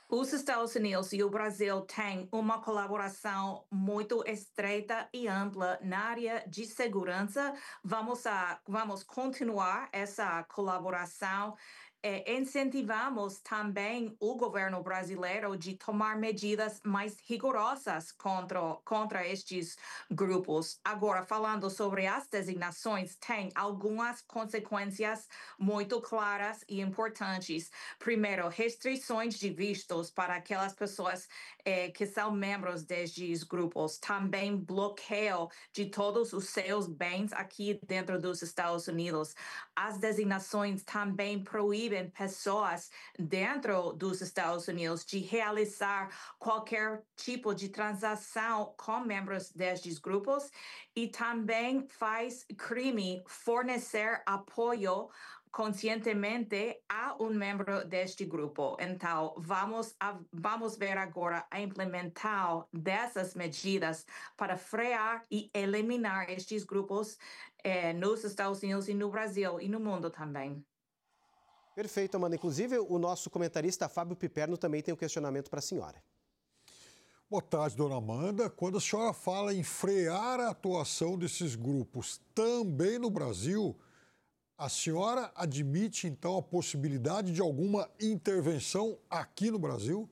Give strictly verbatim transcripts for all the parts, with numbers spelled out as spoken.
Os Estados Unidos e o Brasil têm uma colaboração muito estreita e ampla na área de segurança. Vamos, a, vamos continuar essa colaboração. Eh, incentivamos também o governo brasileiro de tomar medidas mais rigorosas contra, contra estes grupos. Agora, falando sobre as designações, tem algumas consequências muito claras e importantes. Primeiro, restrições de vistos para aquelas pessoas eh, que são membros destes grupos. Também bloqueio de todos os seus bens aqui dentro dos Estados Unidos. As designações também proíbem pessoas dentro dos Estados Unidos de realizar qualquer tipo de transação com membros destes grupos e também faz crime fornecer apoio conscientemente a um membro deste grupo. Então, vamos, a, vamos ver agora a implementação dessas medidas para frear e eliminar estes grupos eh, nos Estados Unidos e no Brasil e no mundo também. Perfeito, Amanda. Inclusive, o nosso comentarista Fábio Piperno também tem um questionamento para a senhora. Boa tarde, dona Amanda. Quando a senhora fala em frear a atuação desses grupos também no Brasil, a senhora admite, então, a possibilidade de alguma intervenção aqui no Brasil?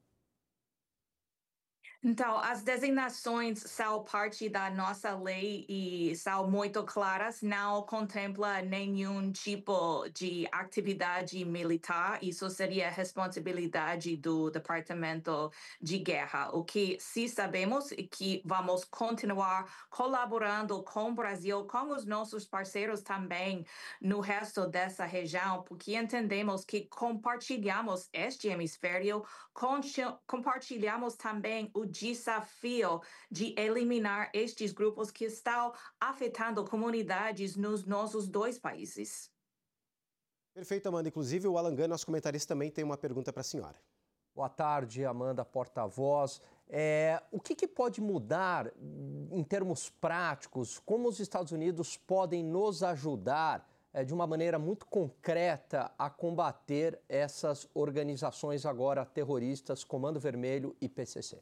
Então, as designações são parte da nossa lei e são muito claras, não contempla nenhum tipo de atividade militar. Isso seria responsabilidade do Departamento de Guerra. O que sim sabemos é que vamos continuar colaborando com o Brasil, com os nossos parceiros também no resto dessa região, porque entendemos que compartilhamos este hemisfério, compartilhamos também o desafio de eliminar estes grupos que estão afetando comunidades nos nossos dois países. Perfeito, Amanda. Inclusive, o Alan Gano, nosso comentarista, também tem uma pergunta para a senhora. Boa tarde, Amanda, porta-voz. É, o que, que pode mudar em termos práticos? Como os Estados Unidos podem nos ajudar é, de uma maneira muito concreta a combater essas organizações agora terroristas, Comando Vermelho e P C C?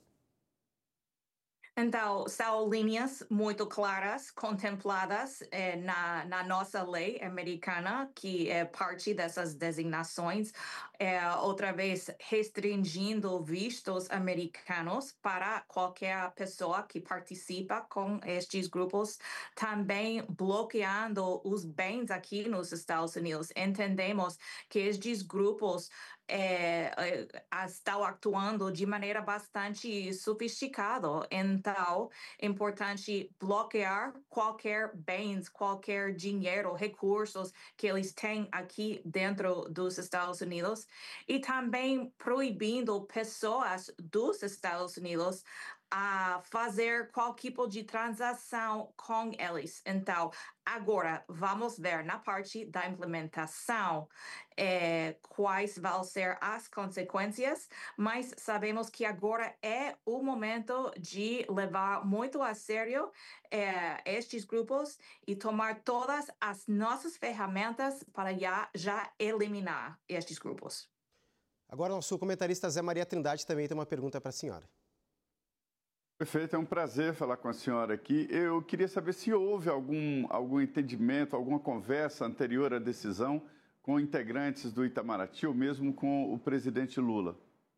Então, são linhas muito claras, contempladas eh, na, na nossa lei americana, que é parte dessas designações, é, outra vez restringindo vistos americanos para qualquer pessoa que participa com estes grupos, também bloqueando os bens aqui nos Estados Unidos. Entendemos que estes grupos É, é, estão atuando de maneira bastante sofisticada. Então, é importante bloquear qualquer bens, qualquer dinheiro, recursos que eles têm aqui dentro dos Estados Unidos e também proibindo pessoas dos Estados Unidos a fazer qualquer tipo de transação com eles. Então, agora, vamos ver na parte da implementação é, quais vão ser as consequências, mas sabemos que agora é o momento de levar muito a sério é, estes grupos e tomar todas as nossas ferramentas para já, já eliminar estes grupos. Agora, nosso comentarista Zé Maria Trindade também tem uma pergunta para a senhora. Perfeito, é um prazer falar com a senhora aqui. Eu queria saber se houve algum, algum entendimento, alguma conversa anterior à decisão com integrantes do Itamaraty ou mesmo com o presidente Lula.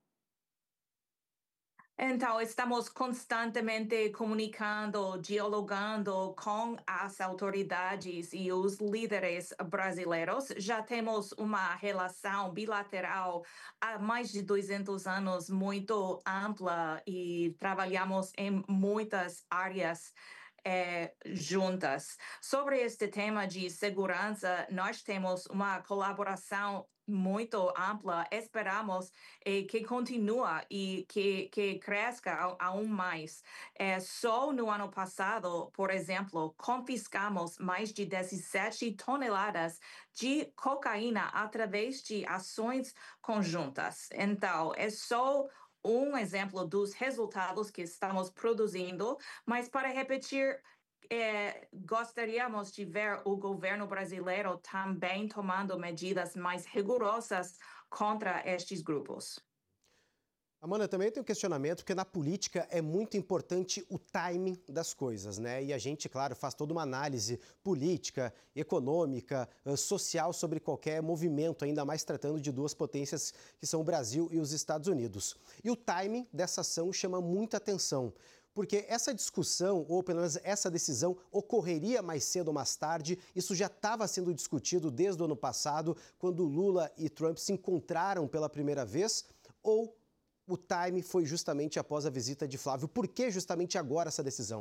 Então, estamos constantemente comunicando, dialogando com as autoridades e os líderes brasileiros. Já temos uma relação bilateral há mais de duzentos anos muito ampla e trabalhamos em muitas áreas É, juntas. Sobre este tema de segurança, nós temos uma colaboração muito ampla, esperamos eh, que continue e que, que cresça aún mais. Eh, só no ano passado, por exemplo, confiscamos mais de dezessete toneladas de cocaína através de ações conjuntas. Então, é só um exemplo dos resultados que estamos produzindo, mas para repetir, é, gostaríamos de ver o governo brasileiro também tomando medidas mais rigorosas contra estes grupos. Amanda, também tem um questionamento, porque na política é muito importante o timing das coisas, né? E a gente, claro, faz toda uma análise política, econômica, social sobre qualquer movimento, ainda mais tratando de duas potências que são o Brasil e os Estados Unidos. E o timing dessa ação chama muita atenção, porque essa discussão, ou pelo menos essa decisão, ocorreria mais cedo ou mais tarde. Isso já estava sendo discutido desde o ano passado, quando Lula e Trump se encontraram pela primeira vez, ou o time foi justamente após a visita de Flávio? Por que justamente agora essa decisão?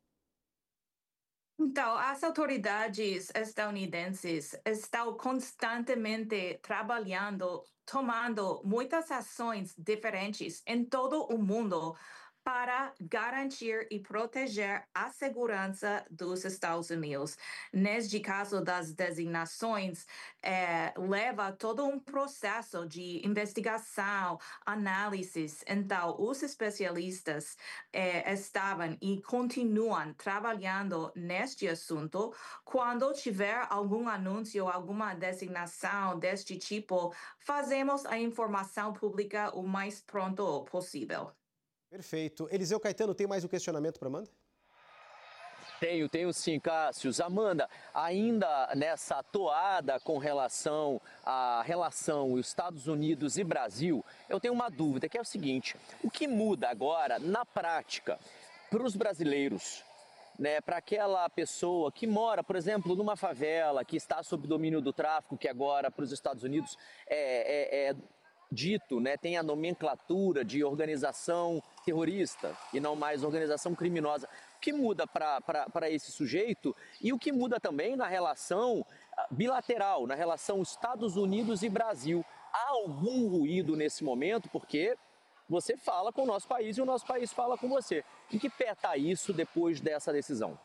Então, as autoridades estadunidenses estão constantemente trabalhando, tomando muitas ações diferentes em todo o mundo para garantir e proteger a segurança dos Estados Unidos. Neste caso das designações, eh, leva todo um processo de investigação, análises. Então, os especialistas eh, estavam e continuam trabalhando neste assunto. Quando tiver algum anúncio, alguma designação deste tipo, fazemos a informação pública o mais pronto possível. Perfeito. Eliseu Caetano, tem mais um questionamento para Amanda? Tenho, tenho sim, Cássius. Amanda, ainda nessa toada com relação à relação Estados Unidos e Brasil, eu tenho uma dúvida, que é o seguinte: o que muda agora, na prática, para os brasileiros, né, para aquela pessoa que mora, por exemplo, numa favela, que está sob domínio do tráfico, que agora para os Estados Unidos é, é, é dito, né, tem a nomenclatura de organização terrorista e não mais organização criminosa. O que muda para esse sujeito e o que muda também na relação bilateral, na relação Estados Unidos e Brasil? Há algum ruído nesse momento? Porque você fala com o nosso país e o nosso país fala com você. Em que pé está isso depois dessa decisão?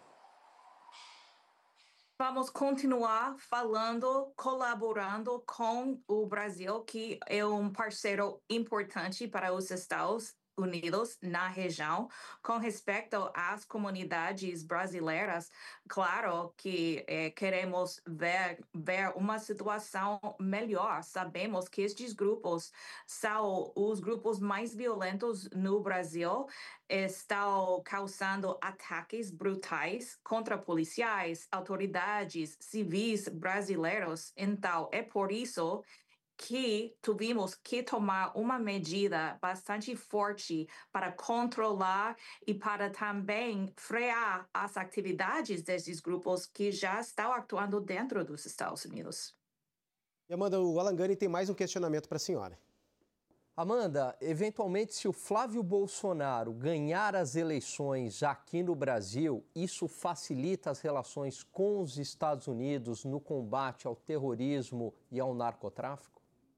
Vamos continuar falando, colaborando com o Brasil, que é um parceiro importante para os Estados Unidos na região. Com respeito às comunidades brasileiras, claro que eh, queremos ver, ver uma situação melhor. Sabemos que estes grupos são os grupos mais violentos no Brasil, estão causando ataques brutais contra policiais, autoridades civis brasileiros. Então, é por isso que tivemos que tomar uma medida bastante forte para controlar e para também frear as atividades desses grupos que já estão atuando dentro dos Estados Unidos. E Amanda, o Alan Gani tem mais um questionamento para a senhora. Amanda, eventualmente, se o Flávio Bolsonaro ganhar as eleições aqui no Brasil, isso facilita as relações com os Estados Unidos no combate ao terrorismo e ao narcotráfico?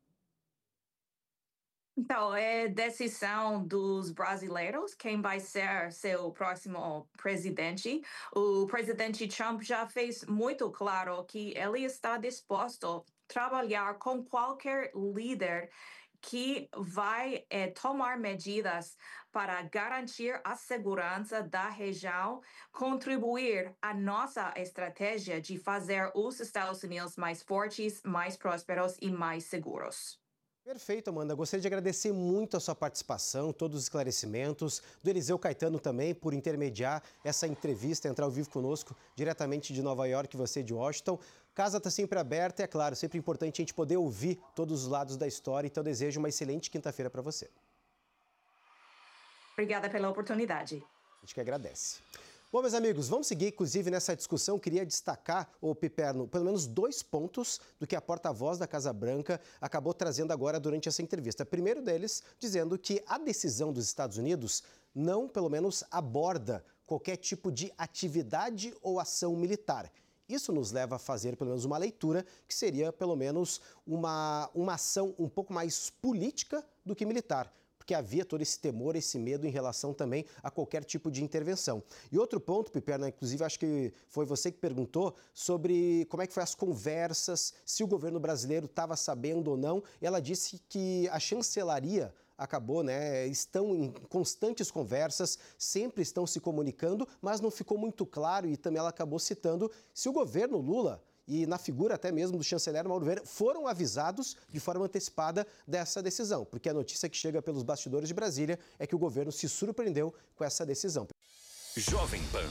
Então, é decisão dos brasileiros quem vai ser seu próximo presidente. O presidente Trump já fez muito claro que ele está disposto a trabalhar com qualquer líder que vai eh, tomar medidas para garantir a segurança da região, contribuir à nossa estratégia de fazer os Estados Unidos mais fortes, mais prósperos e mais seguros. Perfeito, Amanda. Gostaria de agradecer muito a sua participação, todos os esclarecimentos, do Eliseu Caetano também, por intermediar essa entrevista, entrar ao vivo conosco, diretamente de Nova York, você de Washington. Casa está sempre aberta e, é claro, sempre importante a gente poder ouvir todos os lados da história. Então, desejo uma excelente quinta-feira para você. Obrigada pela oportunidade. A gente que agradece. Bom, meus amigos, vamos seguir, inclusive, nessa discussão. Queria destacar, o Piperno, pelo menos dois pontos do que a porta-voz da Casa Branca acabou trazendo agora durante essa entrevista. Primeiro deles, dizendo que a decisão dos Estados Unidos não, pelo menos, aborda qualquer tipo de atividade ou ação militar. Isso nos leva a fazer, pelo menos, uma leitura que seria, pelo menos, uma, uma ação um pouco mais política do que militar, porque havia todo esse temor, esse medo em relação também a qualquer tipo de intervenção. E outro ponto, Piperno, inclusive acho que foi você que perguntou sobre como é que foi as conversas, se o governo brasileiro estava sabendo ou não. Ela disse que a chancelaria acabou, né, estão em constantes conversas, sempre estão se comunicando, mas não ficou muito claro, e também ela acabou citando se o governo Lula e na figura até mesmo do chanceler Mauro Vieira, foram avisados de forma antecipada dessa decisão, porque a notícia que chega pelos bastidores de Brasília é que o governo se surpreendeu com essa decisão. Jovem Pan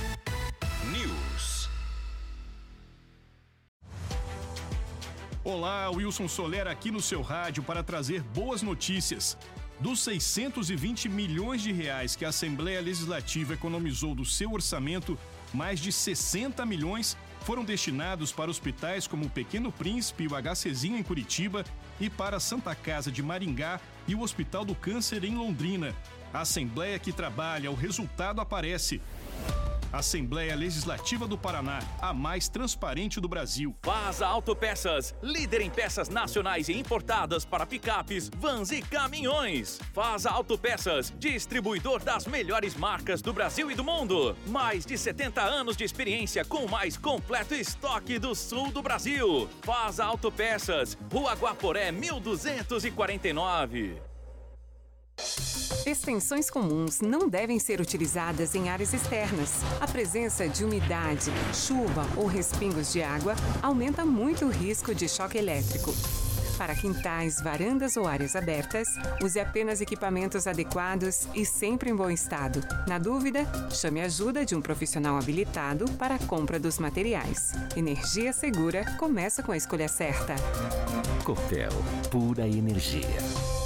News. Olá, Wilson Soler aqui no seu rádio para trazer boas notícias. Dos seiscentos e vinte milhões de reais que a Assembleia Legislativa economizou do seu orçamento, mais de sessenta milhões foram destinados para hospitais como o Pequeno Príncipe e o HCzinho em Curitiba e para a Santa Casa de Maringá e o Hospital do Câncer em Londrina. A Assembleia que trabalha, o resultado aparece. Assembleia Legislativa do Paraná, a mais transparente do Brasil. Fasa Autopeças, líder em peças nacionais e importadas para picapes, vans e caminhões. Fasa Autopeças, distribuidor das melhores marcas do Brasil e do mundo. Mais de setenta anos de experiência com o mais completo estoque do sul do Brasil. Fasa Autopeças, Rua Guaporé, mil duzentos e quarenta e nove. Extensões comuns não devem ser utilizadas em áreas externas. A presença de umidade, chuva ou respingos de água aumenta muito o risco de choque elétrico. Para quintais, varandas ou áreas abertas, use apenas equipamentos adequados e sempre em bom estado. Na dúvida, chame a ajuda de um profissional habilitado para a compra dos materiais. Energia segura começa com a escolha certa. Copel, pura energia.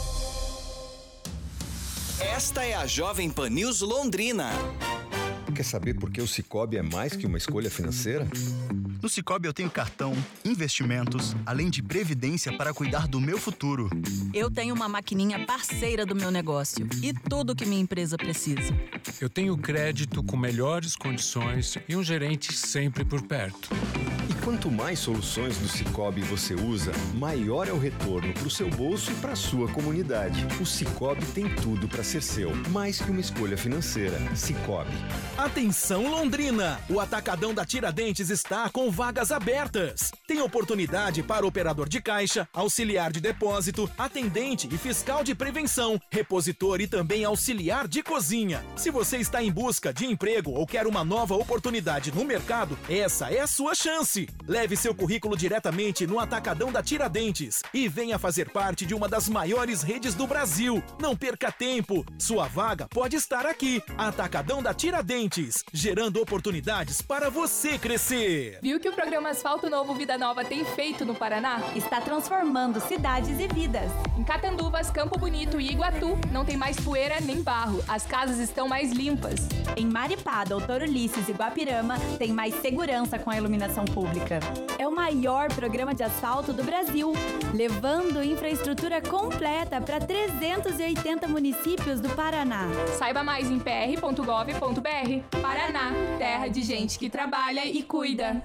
Esta é a Jovem Pan News Londrina. Quer saber por que o Sicoob é mais que uma escolha financeira? No Sicoob eu tenho cartão, investimentos, além de previdência para cuidar do meu futuro. Eu tenho uma maquininha parceira do meu negócio e tudo que minha empresa precisa. Eu tenho crédito com melhores condições e um gerente sempre por perto. E quanto mais soluções do Sicoob você usa, maior é o retorno para o seu bolso e para a sua comunidade. O Sicoob tem tudo para ser seu, mais que uma escolha financeira. Sicoob. Atenção Londrina! O Atacadão da Tiradentes está com vagas abertas. Tem oportunidade para operador de caixa, auxiliar de depósito, atendente e fiscal de prevenção, repositor e também auxiliar de cozinha. Se você está em busca de emprego ou quer uma nova oportunidade no mercado, essa é a sua chance. Leve seu currículo diretamente no Atacadão da Tiradentes e venha fazer parte de uma das maiores redes do Brasil. Não perca tempo, sua vaga pode estar aqui. Atacadão da Tiradentes, gerando oportunidades para você crescer. Viu que o programa Asfalto Novo Vida Nova tem feito no Paraná? Está transformando cidades e vidas. Em Catanduvas, Campo Bonito e Iguatu, não tem mais poeira nem barro. As casas estão mais limpas. Em Maripá, Doutor Ulisses e Guapirama, tem mais segurança com a iluminação pública. É o maior programa de asfalto do Brasil, levando infraestrutura completa para trezentos e oitenta municípios do Paraná. Saiba mais em p r ponto gov ponto b r. Paraná, terra de gente que trabalha e cuida.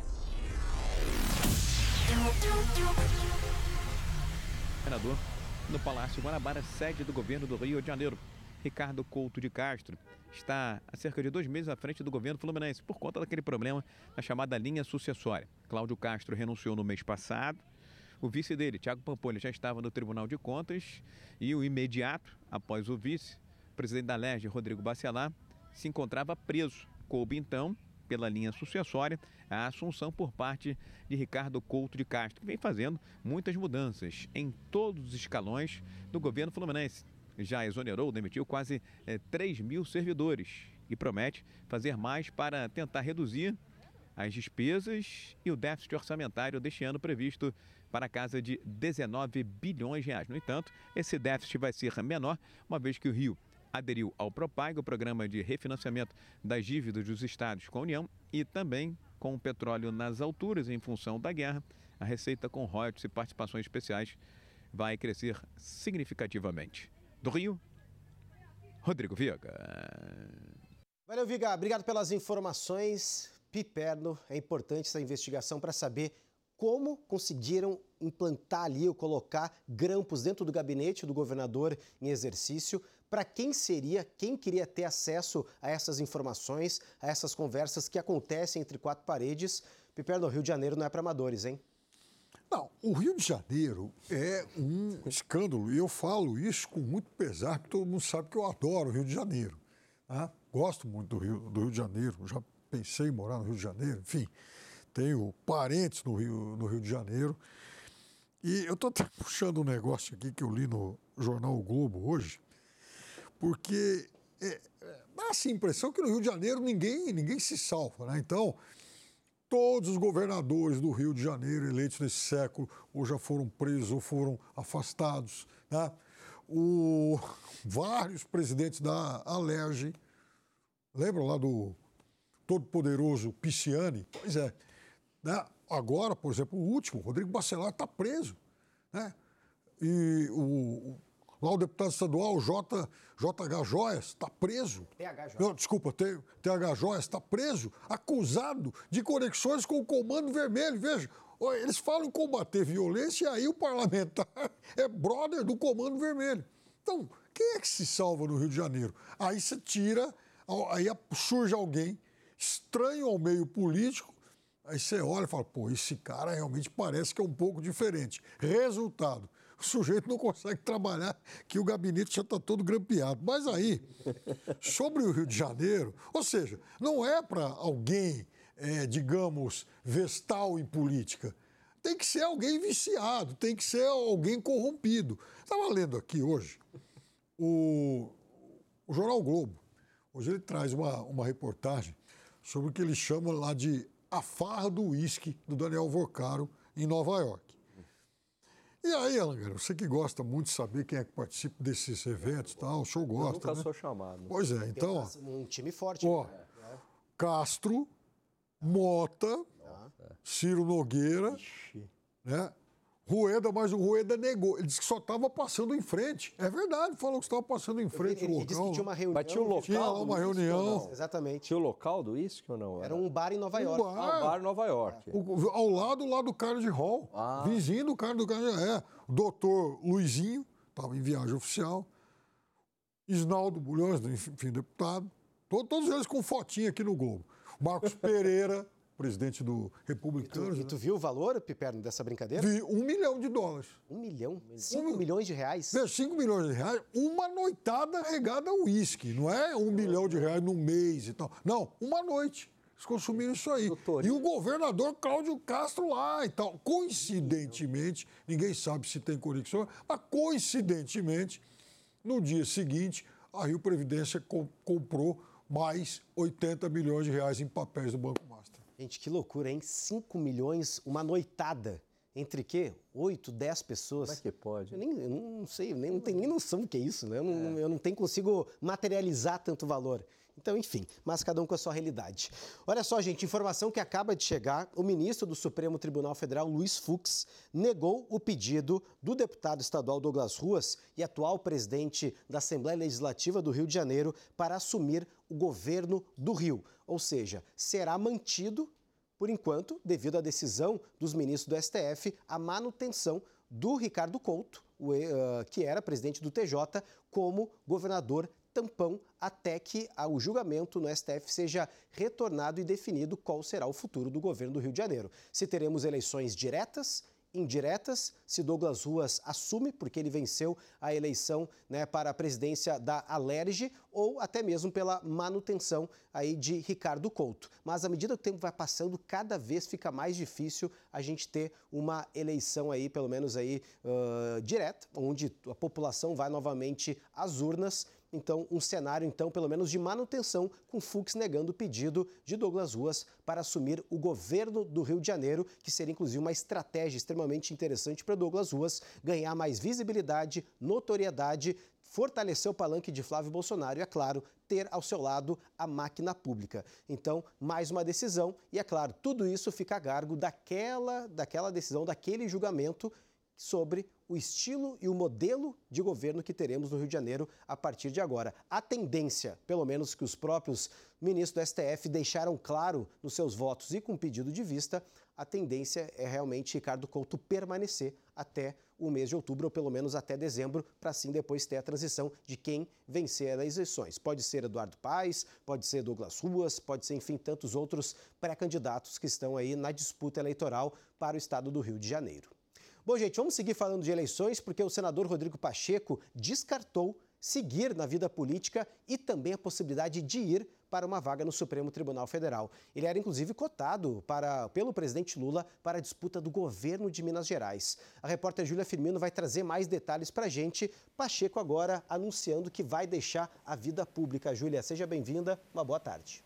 Senador no Palácio Guanabara, sede do governo do Rio de Janeiro. Ricardo Couto de Castro está há cerca de dois meses à frente do governo fluminense por conta daquele problema na chamada linha sucessória. Cláudio Castro renunciou no mês passado. O vice dele, Thiago Pampolha, já estava no Tribunal de Contas e o imediato, após o vice, o presidente da Alerj, Rodrigo Bacelar, se encontrava preso. Coube, então, pela linha sucessória, a assunção por parte de Ricardo Couto de Castro, que vem fazendo muitas mudanças em todos os escalões do governo fluminense. Já exonerou, demitiu quase é, três mil servidores e promete fazer mais para tentar reduzir as despesas e o déficit orçamentário deste ano previsto para a casa de dezenove bilhões de reais. No entanto, esse déficit vai ser menor, uma vez que o Rio aderiu ao Propag, o programa de refinanciamento das dívidas dos estados com a União, e também com o petróleo nas alturas em função da guerra, a receita com royalties e participações especiais vai crescer significativamente. Do Rio, Rodrigo Viga. Valeu, Viga. Obrigado pelas informações. Piperno, é importante essa investigação para saber como conseguiram implantar ali ou colocar grampos dentro do gabinete do governador em exercício. Para quem seria, quem queria ter acesso a essas informações, a essas conversas que acontecem entre quatro paredes. Piperno, o Rio de Janeiro não é para amadores, hein? Não, o Rio de Janeiro é um escândalo, e eu falo isso com muito pesar, porque todo mundo sabe que eu adoro o Rio de Janeiro. Tá? Gosto muito do Rio, do Rio de Janeiro, já pensei em morar no Rio de Janeiro, enfim. tenho parentes no Rio, no Rio de Janeiro. E eu estou até puxando um negócio aqui que eu li no jornal O Globo hoje, porque é, dá essa impressão que no Rio de Janeiro ninguém, ninguém se salva, né? Então, todos os governadores do Rio de Janeiro eleitos nesse século ou já foram presos ou foram afastados, né? O, vários presidentes da Alerj, lembram lá do todo-poderoso Pisciani? Pois é, né? Agora, por exemplo, o último, Rodrigo Bacelar, está preso, né? E o, o, lá o deputado estadual, J, JH Joias, está preso. T H Joias. Não, desculpa, T, TH Joias está preso, acusado de conexões com o Comando Vermelho. Veja, eles falam em combater violência e aí o parlamentar é brother do Comando Vermelho. Então, quem é que se salva no Rio de Janeiro? Aí você tira, aí surge alguém estranho ao meio político, aí você olha e fala, pô, esse cara realmente parece que é um pouco diferente. Resultado, o sujeito não consegue trabalhar, que o gabinete já está todo grampeado. Mas aí, sobre o Rio de Janeiro, ou seja, não é para alguém, é, digamos, vestal em política. Tem que ser alguém viciado, tem que ser alguém corrompido. Estava lendo aqui hoje o, o Jornal o Globo. Hoje ele traz uma, uma reportagem sobre o que ele chama lá de a farra do uísque do Daniel Vocaro em Nova York. E aí, Alan, você que gosta muito de saber quem é que participa desses eventos e tal, o senhor gosta, Eu nunca né? sou chamado. Pois é, então... Tem um time forte. Ó, né? Castro, Mota, Ciro Nogueira, né? Rueda, mas o Rueda negou. Ele disse que só estava passando em frente. É verdade, falou que estava passando em frente Ele, ao ele disse local. que tinha uma reunião. Mas tinha o local Tinha lá uma do uísque reunião. ou não? Exatamente. Tinha o local do uísque ou não? Era um bar em Nova Um York. bar. Ah, um bar em Nova York. O- ao lado lá do Carnegie Hall. Ah. Vizinho do Carnegie Hall. É. O doutor Luizinho, estava em viagem oficial. Isnaldo Bulhões, enfim, deputado. To- Todos eles com fotinha aqui no Globo. Marcos Pereira, presidente do Republicano. E tu viu o valor, Piperno, dessa brincadeira? Vi um milhão de dólares. Um milhão? Cinco Um- milhões de reais? Vê, cinco milhões de reais, uma noitada regada a uísque. Não é um milhão de reais num mês e tal. Não, uma noite. Eles consumiram isso aí. E o governador Cláudio Castro lá e tal. Coincidentemente, ninguém sabe se tem conexão, mas coincidentemente, no dia seguinte, a Rio Previdência co- comprou mais oitenta milhões de reais em papéis do Banco Master. Gente, que loucura, hein? Cinco milhões, uma noitada. Entre quê? Oito, dez pessoas. Como é que pode? Eu, nem, eu não sei, nem, não tenho nem noção do que é isso, né? Eu não, eu não tenho, consigo materializar tanto valor. Então, enfim, mas cada um com a sua realidade. Olha só, gente, informação que acaba de chegar. O ministro do Supremo Tribunal Federal, Luiz Fux, negou o pedido do deputado estadual Douglas Ruas e atual presidente da Assembleia Legislativa do Rio de Janeiro para assumir o governo do Rio. Ou seja, será mantido, por enquanto, devido à decisão dos ministros do S T F, a manutenção do Ricardo Couto, o, uh, que era presidente do T J, como governador tampão até que o julgamento no S T F seja retornado e definido qual será o futuro do governo do Rio de Janeiro. Se teremos eleições diretas, indiretas, se Douglas Ruas assume, porque ele venceu a eleição, né, para a presidência da Alerj, ou até mesmo pela manutenção aí de Ricardo Couto. Mas à medida que o tempo vai passando, cada vez fica mais difícil a gente ter uma eleição aí, pelo menos aí, uh, direta, onde a população vai novamente às urnas. Então, um cenário, então, pelo menos de manutenção, com Fux negando o pedido de Douglas Ruas para assumir o governo do Rio de Janeiro, que seria, inclusive, uma estratégia extremamente interessante para Douglas Ruas ganhar mais visibilidade, notoriedade, fortalecer o palanque de Flávio Bolsonaro e, é claro, ter ao seu lado a máquina pública. Então, mais uma decisão e, é claro, tudo isso fica a cargo daquela, daquela decisão, daquele julgamento sobre o estilo e o modelo de governo que teremos no Rio de Janeiro a partir de agora. A tendência, pelo menos que os próprios ministros do S T F deixaram claro nos seus votos e com pedido de vista, a tendência é realmente Ricardo Couto permanecer até o mês de outubro, ou pelo menos até dezembro, para assim depois ter a transição de quem vencer as eleições. Pode ser Eduardo Paes, pode ser Douglas Ruas, pode ser, enfim, tantos outros pré-candidatos que estão aí na disputa eleitoral para o estado do Rio de Janeiro. Bom, gente, vamos seguir falando de eleições, porque o senador Rodrigo Pacheco descartou seguir na vida política e também a possibilidade de ir para uma vaga no Supremo Tribunal Federal. Ele era, inclusive, cotado para, pelo presidente Lula para a disputa do governo de Minas Gerais. A repórter Júlia Firmino vai trazer mais detalhes para a gente. Pacheco agora anunciando que vai deixar a vida pública. Júlia, seja bem-vinda. Uma boa tarde.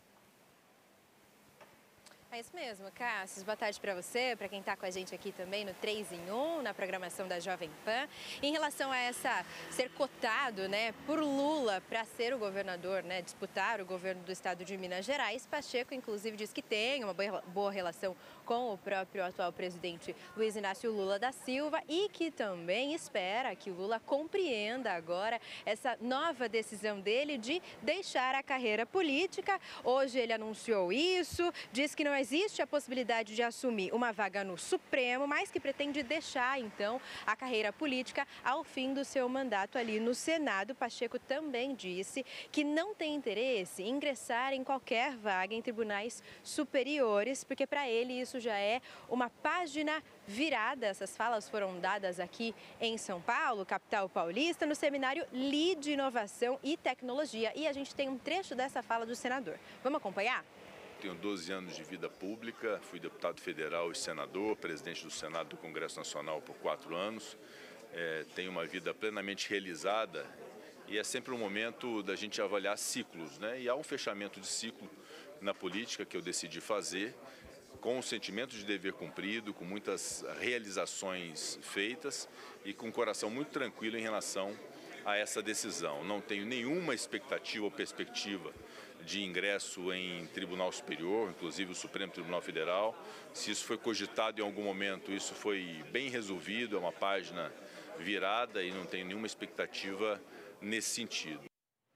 É isso mesmo, Cássio. Boa tarde para você, para quem está com a gente aqui também no três em um, na programação da Jovem Pan. Em relação a essa ser cotado, né, por Lula para ser o governador, né, disputar o governo do estado de Minas Gerais, Pacheco, inclusive, diz que tem uma boa relação com o próprio atual presidente Luiz Inácio Lula da Silva e que também espera que o Lula compreenda agora essa nova decisão dele de deixar a carreira política. Hoje ele anunciou isso, diz que não existe a possibilidade de assumir uma vaga no Supremo, mas que pretende deixar, então, a carreira política ao fim do seu mandato ali no Senado. Pacheco também disse que não tem interesse em ingressar em qualquer vaga em tribunais superiores, porque para ele isso já é uma página virada. Essas falas foram dadas aqui em São Paulo, capital paulista, no seminário L I de Inovação e Tecnologia. E a gente tem um trecho dessa fala do senador. Vamos acompanhar? Tenho doze anos de vida pública, fui deputado federal e senador, presidente do Senado do Congresso Nacional por quatro anos. É, tenho uma vida plenamente realizada e é sempre um momento da gente avaliar ciclos, né? E há um fechamento de ciclo na política que eu decidi fazer, com um sentimento de dever cumprido, com muitas realizações feitas e com um coração muito tranquilo em relação a essa decisão. Não tenho nenhuma expectativa ou perspectiva de ingresso em tribunal superior, inclusive o Supremo Tribunal Federal. Se isso foi cogitado em algum momento, isso foi bem resolvido, é uma página virada e não tenho nenhuma expectativa nesse sentido.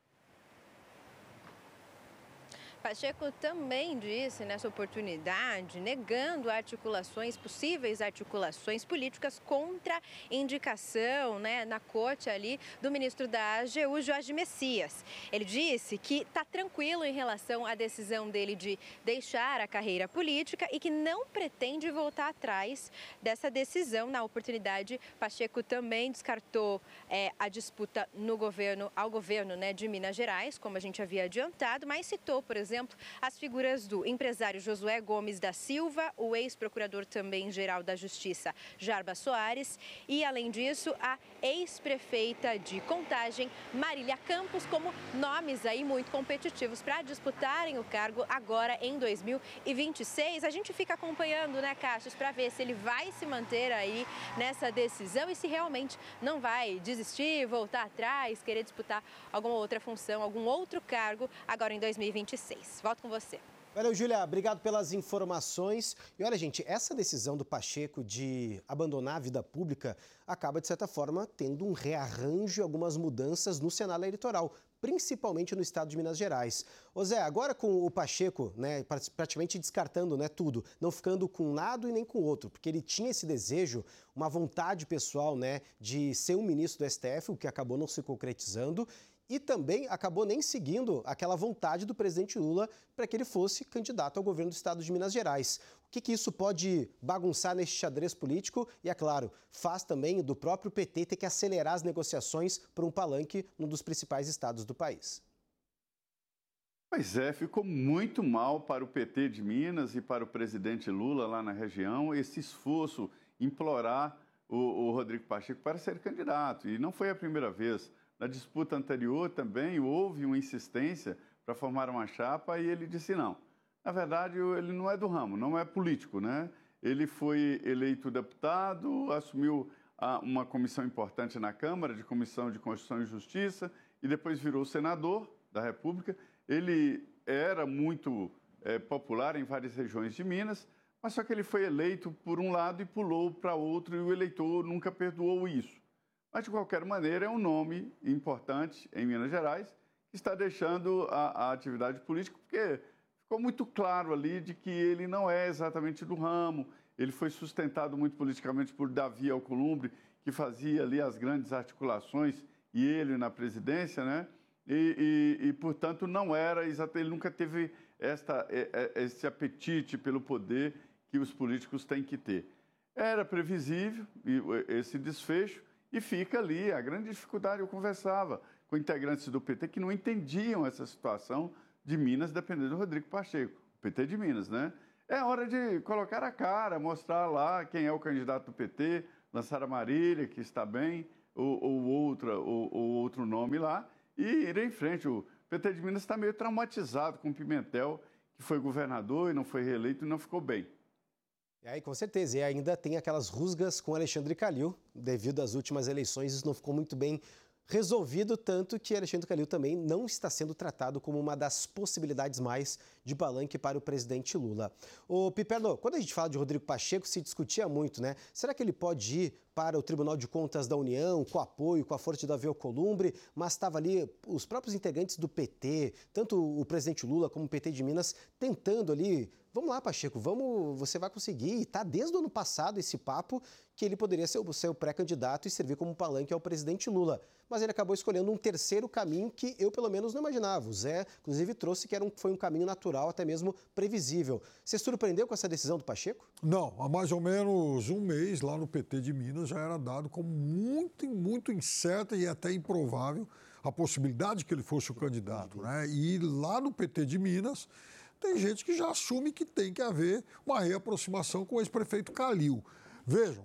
Pacheco também disse nessa oportunidade, negando articulações, possíveis articulações políticas contra indicação, né, na corte ali do ministro da A G U, Jorge Messias. Ele disse que está tranquilo em relação à decisão dele de deixar a carreira política e que não pretende voltar atrás dessa decisão. Na oportunidade, Pacheco também descartou é, a disputa no governo, ao governo, né, de Minas Gerais, como a gente havia adiantado, mas citou, por exemplo, exemplo, as figuras do empresário Josué Gomes da Silva, o ex-procurador também-geral da Justiça, Jarbas Soares, e, além disso, a ex-prefeita de Contagem, Marília Campos, como nomes aí muito competitivos para disputarem o cargo agora em dois mil e vinte e seis. A gente fica acompanhando, né, Cassius, para ver se ele vai se manter aí nessa decisão e se realmente não vai desistir, voltar atrás, querer disputar alguma outra função, algum outro cargo agora em dois mil e vinte e seis. Volto com você. Valeu, Júlia. Obrigado pelas informações. E olha, gente, essa decisão do Pacheco de abandonar a vida pública acaba, de certa forma, tendo um rearranjo e algumas mudanças no cenário eleitoral, principalmente no estado de Minas Gerais. Ô Zé, agora com o Pacheco, né, praticamente descartando, né, tudo, não ficando com um lado e nem com o outro, porque ele tinha esse desejo, uma vontade pessoal, né, de ser um ministro do S T F, o que acabou não se concretizando, e também acabou nem seguindo aquela vontade do presidente Lula para que ele fosse candidato ao governo do estado de Minas Gerais. O que, que isso pode bagunçar neste xadrez político? E, é claro, faz também do próprio P T ter que acelerar as negociações por um palanque num dos principais estados do país. Pois é, ficou muito mal para o P T de Minas e para o presidente Lula lá na região esse esforço, implorar o, o Rodrigo Pacheco para ser candidato. E não foi a primeira vez. Na disputa anterior também houve uma insistência para formar uma chapa e ele disse não. Na verdade, ele não é do ramo, não é político, né? Ele foi eleito deputado, assumiu uma comissão importante na Câmara, de Comissão de Constituição e Justiça, e depois virou senador da República. Ele era muito é, popular em várias regiões de Minas, mas só que ele foi eleito por um lado e pulou para outro, e o eleitor nunca perdoou isso. Mas, de qualquer maneira, é um nome importante em Minas Gerais que está deixando a, a atividade política, porque ficou muito claro ali de que ele não é exatamente do ramo. Ele foi sustentado muito politicamente por Davi Alcolumbre, que fazia ali as grandes articulações, e ele na presidência, né? E, e, e portanto, não era exatamente, ele nunca teve esta, esse apetite pelo poder que os políticos têm que ter. Era previsível esse desfecho. E fica ali a grande dificuldade. Eu conversava com integrantes do P T que não entendiam essa situação de Minas depender do Rodrigo Pacheco, o P T de Minas, né? É hora de colocar a cara, mostrar lá quem é o candidato do P T, lançar a Marília, que está bem, ou, ou, outra, ou, ou outro nome lá, e ir em frente. O P T de Minas está meio traumatizado com o Pimentel, que foi governador e não foi reeleito e não ficou bem. E aí, com certeza, e ainda tem aquelas rusgas com Alexandre Calil, devido às últimas eleições, isso não ficou muito bem resolvido, tanto que Alexandre Calil também não está sendo tratado como uma das possibilidades mais de palanque para o presidente Lula. Ô, Piperno, quando a gente fala de Rodrigo Pacheco, se discutia muito, né? Será que ele pode ir para o Tribunal de Contas da União, com apoio, com a força de Davi Alcolumbre, mas estava ali os próprios integrantes do P T, tanto o presidente Lula como o P T de Minas, tentando ali, vamos lá, Pacheco, vamos, você vai conseguir, e está desde o ano passado esse papo que ele poderia ser o seu pré-candidato e servir como palanque ao presidente Lula. Mas ele acabou escolhendo um terceiro caminho que eu, pelo menos, não imaginava. O Zé, inclusive, trouxe que era um, foi um caminho natural, até mesmo previsível. Você se surpreendeu com essa decisão do Pacheco? Não, há mais ou menos um mês, lá no P T de Minas, já era dado como muito, muito incerta e até improvável a possibilidade de que ele fosse o candidato, né? E lá no P T de Minas, tem gente que já assume que tem que haver uma reaproximação com o ex-prefeito Calil. Vejam,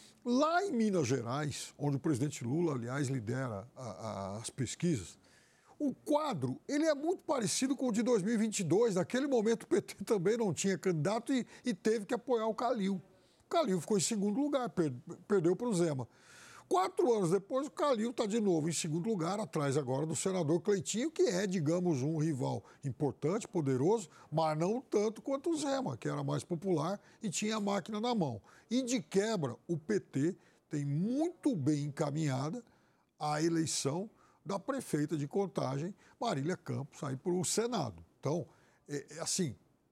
lá em Minas Gerais, onde o presidente Lula, aliás, lidera a, a, as pesquisas, o quadro ele é muito parecido com o de dois mil e vinte e dois. Naquele momento, o P T também não tinha candidato e, e teve que apoiar o Calil. O Calil ficou em segundo lugar, per, perdeu para o Zema. Quatro anos depois, o Calil está de novo em segundo lugar, atrás agora do senador Cleitinho, que é, digamos, um rival importante, poderoso, mas não tanto quanto o Zema, que era mais popular e tinha a máquina na mão. E, de quebra, o P T tem muito bem encaminhada a eleição da prefeita de Contagem, Marília Campos, aí para o Senado. Então, é, assim,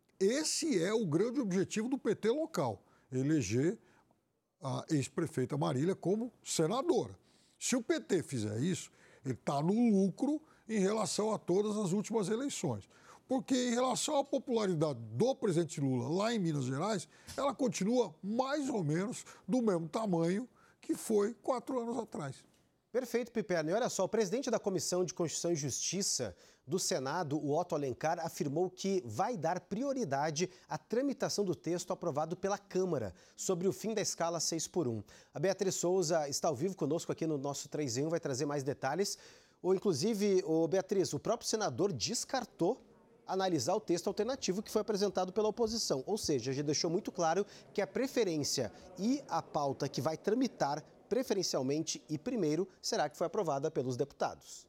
esse é o grande objetivo do P T local, eleger a ex-prefeita Marília como senadora. Se o P T fizer isso, ele está no lucro em relação a todas as últimas eleições. Porque em relação à popularidade do presidente Lula lá em Minas Gerais, ela continua mais ou menos do mesmo tamanho que foi quatro anos atrás. Perfeito, Piperno. E olha só, o presidente da Comissão de Constituição e Justiça do Senado, o Otto Alencar, afirmou que vai dar prioridade à tramitação do texto aprovado pela Câmara sobre o fim da escala seis por um. A Beatriz Souza está ao vivo conosco aqui no nosso três em um, vai trazer mais detalhes. Ou, inclusive, o Beatriz, o próprio senador descartou analisar o texto alternativo que foi apresentado pela oposição. Ou seja, já deixou muito claro que a preferência e a pauta que vai tramitar preferencialmente e primeiro será que foi aprovada pelos deputados.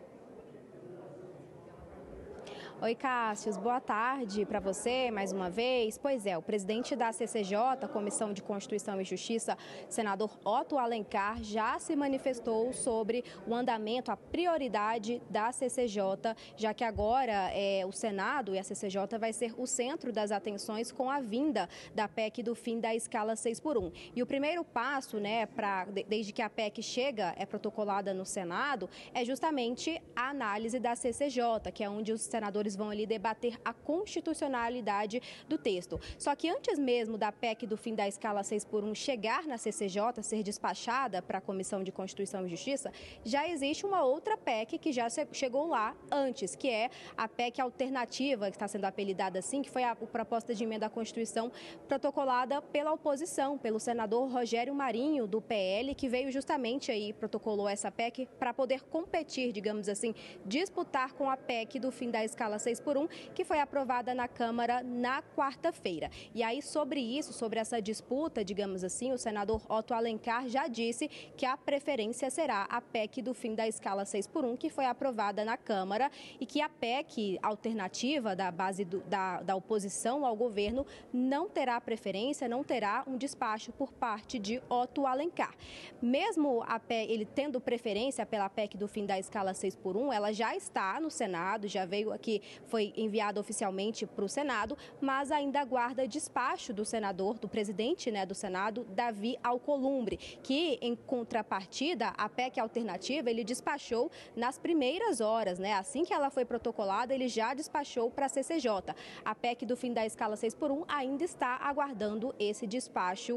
Oi, Cássius, boa tarde para você mais uma vez. Pois é, o presidente da C C J, Comissão de Constituição e Justiça, senador Otto Alencar, já se manifestou sobre o andamento, a prioridade da C C J, já que agora é, o Senado e a C C J vai ser o centro das atenções com a vinda da P E C do fim da escala seis por um. E o primeiro passo, né, pra, desde que a P E C chega, é protocolada no Senado, é justamente a análise da C C J, que é onde os senadores vão ali debater a constitucionalidade do texto. Só que antes mesmo da P E C do fim da escala seis por um chegar na C C J, ser despachada para a Comissão de Constituição e Justiça, já existe uma outra P E C que já chegou lá antes, que é a P E C alternativa, que está sendo apelidada assim, que foi a proposta de emenda à Constituição protocolada pela oposição, pelo senador Rogério Marinho, do P L, que veio justamente aí, protocolou essa P E C para poder competir, digamos assim, disputar com a P E C do fim da escala seis por um, que foi aprovada na Câmara na quarta-feira. E aí, sobre isso, sobre essa disputa, digamos assim, o senador Otto Alencar já disse que a preferência será a P E C do fim da escala seis por um, que foi aprovada na Câmara, e que a P E C alternativa da base do, da, da oposição ao governo não terá preferência, não terá um despacho por parte de Otto Alencar. Mesmo a P E C, ele tendo preferência pela P E C do fim da escala seis por um, ela já está no Senado, já veio aqui, foi enviada oficialmente para o Senado, mas ainda aguarda despacho do senador, do presidente, né, do Senado, Davi Alcolumbre, que, em contrapartida, a P E C alternativa, ele despachou nas primeiras horas, né? Assim que ela foi protocolada, ele já despachou para a C C J. A P E C do fim da escala seis por um ainda está aguardando esse despacho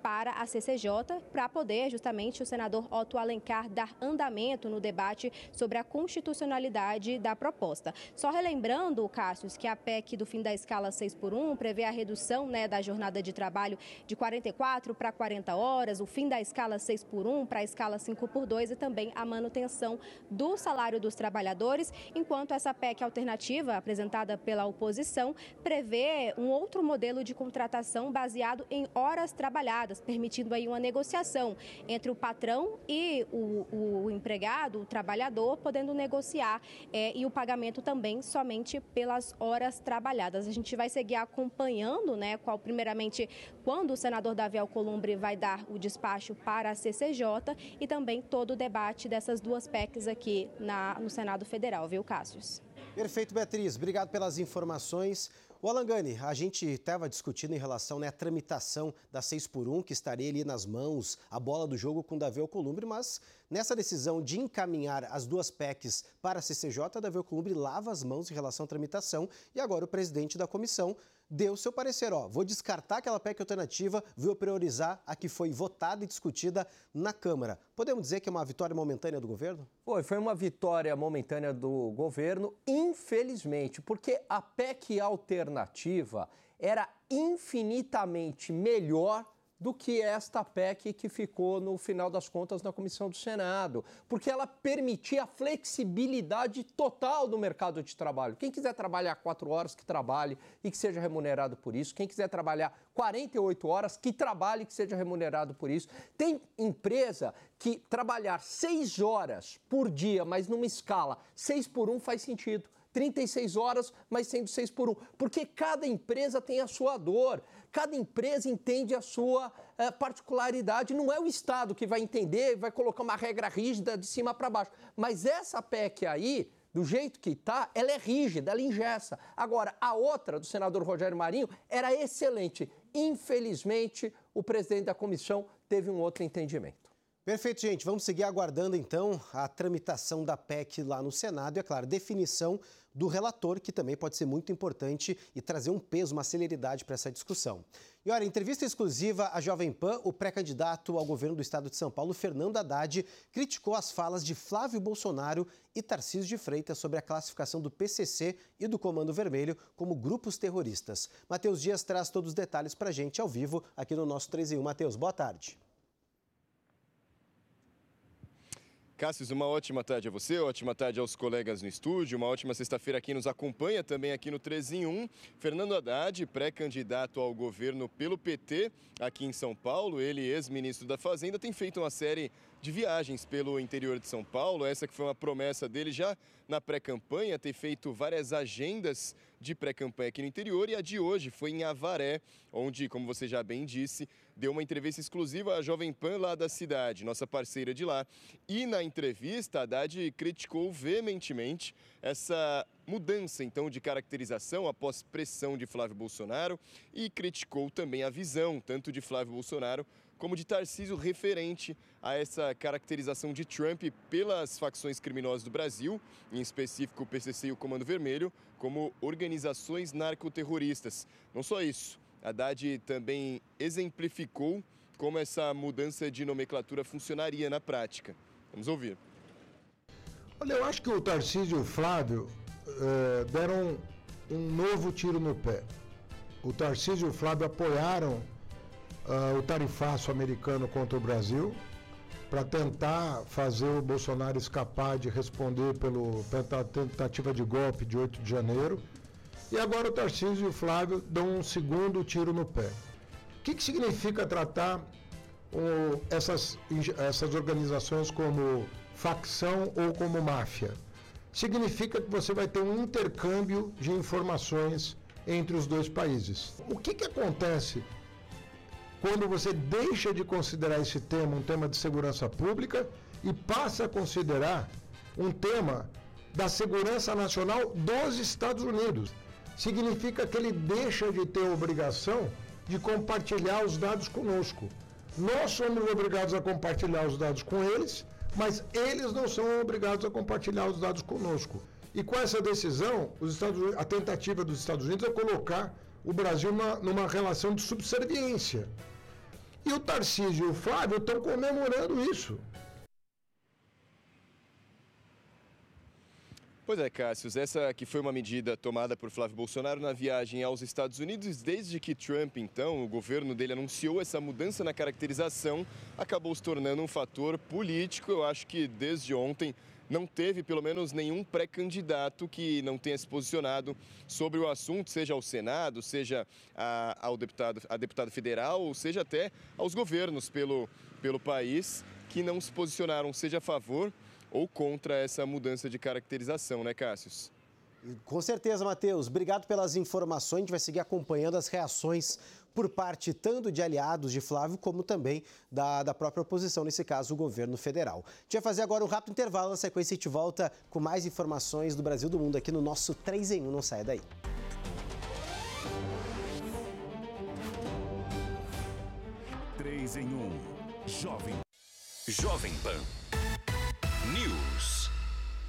para a C C J, para poder justamente o senador Otto Alencar dar andamento no debate sobre a constitucionalidade da proposta. Só relembrando, Cássio, que a P E C do fim da escala seis por um prevê a redução, né, da jornada de trabalho de quarenta e quatro para quarenta horas, o fim da escala seis por um para a escala cinco por dois e também a manutenção do salário dos trabalhadores, enquanto essa P E C alternativa, apresentada pela oposição, prevê um outro modelo de contratação baseado em horas trabalhadas, permitindo aí uma negociação entre o patrão e o, o empregado, o trabalhador, podendo negociar é, e o pagamento também somente pelas horas trabalhadas. A gente vai seguir acompanhando, né, qual, primeiramente, quando o senador Davi Alcolumbre vai dar o despacho para a C C J e também todo o debate dessas duas P E Cs aqui na, no Senado Federal, viu, Cássius? Perfeito, Beatriz. Obrigado pelas informações. O Alangani, a gente estava discutindo em relação, né, à tramitação da seis por um, que estaria ali nas mãos, a bola do jogo com Davi Alcolumbre, mas nessa decisão de encaminhar as duas P E Cs para a C C J, Davi Alcolumbre lava as mãos em relação à tramitação e agora o presidente da comissão deu seu parecer. Ó, vou descartar aquela P E C alternativa, vou priorizar a que foi votada e discutida na Câmara. Podemos dizer que é uma vitória momentânea do governo? Foi, foi uma vitória momentânea do governo, infelizmente, porque a P E C alternativa era infinitamente melhor do que esta P E C que ficou, no final das contas, na Comissão do Senado, porque ela permitia a flexibilidade total do mercado de trabalho. Quem quiser trabalhar quatro horas, que trabalhe e que seja remunerado por isso. Quem quiser trabalhar quarenta e oito horas, que trabalhe e que seja remunerado por isso. Tem empresa que trabalhar seis horas por dia, mas numa escala seis por um faz sentido. trinta e seis horas, mas sendo seis por um. Porque cada empresa tem a sua dor, cada empresa entende a sua uh, particularidade. Não é o Estado que vai entender, vai colocar uma regra rígida de cima para baixo. Mas essa P E C aí, do jeito que está, ela é rígida, ela engessa. Agora, a outra, do senador Rogério Marinho, era excelente. Infelizmente, o presidente da comissão teve um outro entendimento. Perfeito, gente. Vamos seguir aguardando, então, a tramitação da P E C lá no Senado e, é claro, definição do relator, que também pode ser muito importante e trazer um peso, uma celeridade para essa discussão. E, olha, em entrevista exclusiva à Jovem Pan, o pré-candidato ao governo do estado de São Paulo, Fernando Haddad, criticou as falas de Flávio Bolsonaro e Tarcísio de Freitas sobre a classificação do P C C e do Comando Vermelho como grupos terroristas. Matheus Dias traz todos os detalhes para a gente ao vivo aqui no nosso três em um. Matheus, boa tarde. Cássio, uma ótima tarde a você, ótima tarde aos colegas no estúdio, uma ótima sexta-feira aqui nos acompanha também aqui no três em um. Fernando Haddad, pré-candidato ao governo pelo P T aqui em São Paulo, ele, ex-ministro da Fazenda, tem feito uma série de viagens pelo interior de São Paulo, essa que foi uma promessa dele já na pré-campanha, ter feito várias agendas de pré-campanha aqui no interior, e a de hoje foi em Avaré, onde, como você já bem disse, deu uma entrevista exclusiva à Jovem Pan lá da cidade, nossa parceira de lá. E na entrevista, Haddad criticou veementemente essa mudança, então, de caracterização após pressão de Flávio Bolsonaro e criticou também a visão, tanto de Flávio Bolsonaro como de Tarcísio, referente a essa caracterização de Trump pelas facções criminosas do Brasil, em específico o P C C e o Comando Vermelho, como organizações narcoterroristas. Não só isso, Haddad também exemplificou como essa mudança de nomenclatura funcionaria na prática. Vamos ouvir. Olha, eu acho que o Tarcísio e o Flávio eh, deram um novo tiro no pé. O Tarcísio e o Flávio apoiaram Uh, o tarifaço americano contra o Brasil para tentar fazer o Bolsonaro escapar de responder pela tentativa de golpe de oito de janeiro. E agora o Tarcísio e o Flávio dão um segundo tiro no pé. O que, que significa tratar uh, essas, essas organizações como facção ou como máfia? Significa que você vai ter um intercâmbio de informações entre os dois países. O que, que acontece quando você deixa de considerar esse tema um tema de segurança pública e passa a considerar um tema da segurança nacional dos Estados Unidos? Significa que ele deixa de ter a obrigação de compartilhar os dados conosco. Nós somos obrigados a compartilhar os dados com eles, mas eles não são obrigados a compartilhar os dados conosco. E com essa decisão, os Estados Unidos, a tentativa dos Estados Unidos é colocar o Brasil numa, numa relação de subserviência. E o Tarcísio e o Flávio estão comemorando isso. Pois é, Cássio, essa que foi uma medida tomada por Flávio Bolsonaro na viagem aos Estados Unidos. Desde que Trump, então, o governo dele anunciou essa mudança na caracterização, acabou se tornando um fator político. Eu acho que desde ontem não teve, pelo menos, nenhum pré-candidato que não tenha se posicionado sobre o assunto, seja ao Senado, seja a, ao deputado, a deputado federal, ou seja até aos governos pelo, pelo país, que não se posicionaram, seja a favor ou contra essa mudança de caracterização, né, Cássio? Com certeza, Matheus. Obrigado pelas informações. A gente vai seguir acompanhando as reações por parte tanto de aliados de Flávio, como também da, da própria oposição, nesse caso, o governo federal. A gente vai fazer agora um rápido intervalo. Na sequência, a gente volta com mais informações do Brasil e do mundo aqui no nosso três em um. Não saia daí. três em um. Jovem. Jovem Pan News.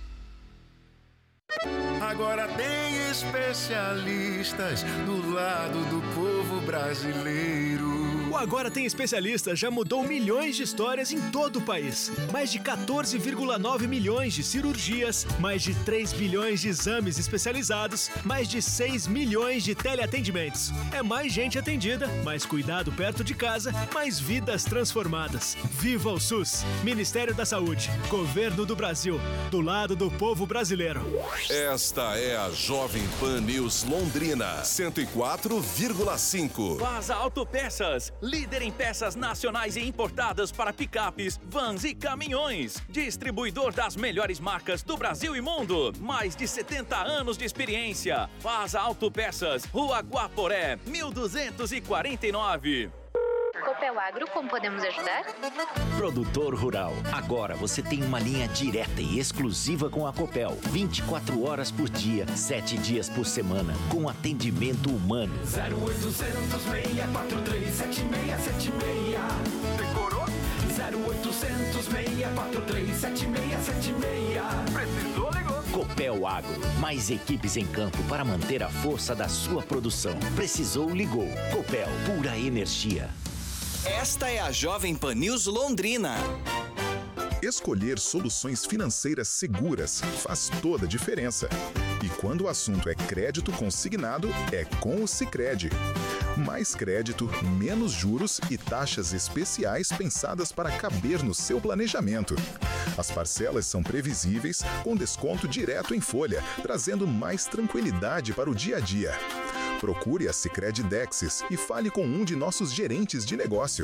Agora tem especialistas do lado do povo brasileiro. O Agora Tem Especialistas já mudou milhões de histórias em todo o país. Mais de quatorze vírgula nove milhões de cirurgias, mais de três bilhões de exames especializados, mais de seis milhões de teleatendimentos. É mais gente atendida, mais cuidado perto de casa, mais vidas transformadas. Viva o SUS! Ministério da Saúde, Governo do Brasil, do lado do povo brasileiro. Esta é a Jovem Pan News Londrina, cento e quatro vírgula cinco. Vaza Autopeças, líder em peças nacionais e importadas para picapes, vans e caminhões. Distribuidor das melhores marcas do Brasil e mundo. Mais de setenta anos de experiência. Vaza Autopeças, Rua Guaporé, mil duzentos e quarenta e nove. Copel Agro, como podemos ajudar? Produtor Rural. Agora você tem uma linha direta e exclusiva com a Copel. vinte e quatro horas por dia, sete dias por semana, com atendimento humano. zero oitocentos, seis quatro três, sete seis sete seis. Decorou? zero oitocentos, seis quatro três, sete seis sete seis. Precisou, ligou. Copel Agro. Mais equipes em campo para manter a força da sua produção. Precisou, ligou. Copel, pura energia. Esta é a Jovem Pan News Londrina. Escolher soluções financeiras seguras faz toda a diferença. E quando o assunto é crédito consignado, é com o Sicredi. Mais crédito, menos juros e taxas especiais pensadas para caber no seu planejamento. As parcelas são previsíveis, com desconto direto em folha, trazendo mais tranquilidade para o dia a dia. Procure a Sicredi Dexis e fale com um de nossos gerentes de negócio.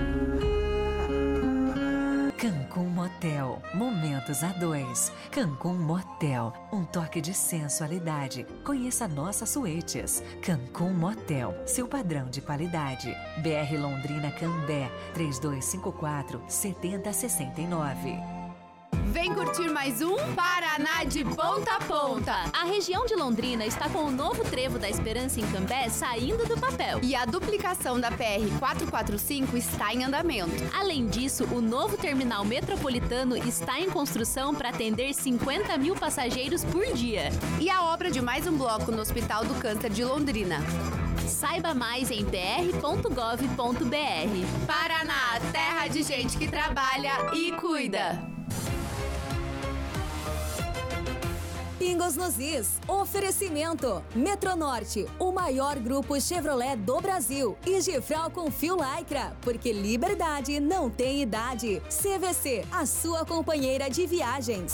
Cancún Motel, momentos a dois. Cancún Motel, um toque de sensualidade. Conheça nossas suítes. Cancún Motel, seu padrão de qualidade. B R Londrina Cambé, três dois cinco quatro, sete zero seis nove. Vem curtir mais um Paraná de ponta a ponta. A região de Londrina está com o novo trevo da Esperança em Cambé saindo do papel. E a duplicação da P R quatrocentos e quarenta e cinco está em andamento. Além disso, o novo terminal metropolitano está em construção para atender cinquenta mil passageiros por dia. E a obra de mais um bloco no Hospital do Câncer de Londrina. Saiba mais em p r ponto gov ponto b r. Paraná, terra de gente que trabalha e cuida. Pingos nos Is. Oferecimento. Metronorte, o maior grupo Chevrolet do Brasil. E Gifral com fio Lycra, porque liberdade não tem idade. C V C, a sua companheira de viagens.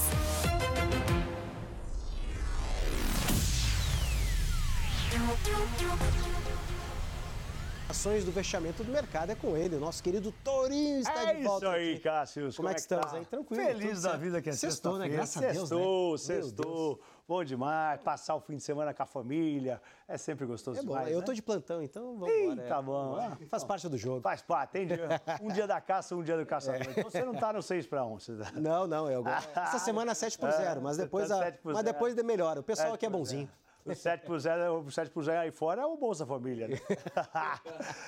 Ações do fechamento do mercado é com ele, o nosso querido Tourinho está é de volta. É isso aí, aqui. Cássio. Como, Como é que estamos tá? aí? Tranquilo. Feliz da vida que é sextou, né? Graças sextou, a Deus, Sextou, né? sextou. Bom demais. Passar o fim de semana com a família. É sempre gostoso é bom, demais, eu né? tô de plantão, então vamos Ih, embora. Tá bom. É. Faz parte do jogo. Faz parte. Tem dia, um dia da caça, um dia do caçador. É. Então você não tá no seis para um. Você... Não, não. Eu... Essa semana é sete por zero, mas depois, a... mas depois melhora. O pessoal aqui é bonzinho. O sete por zero aí fora é o Bolsa Família, né?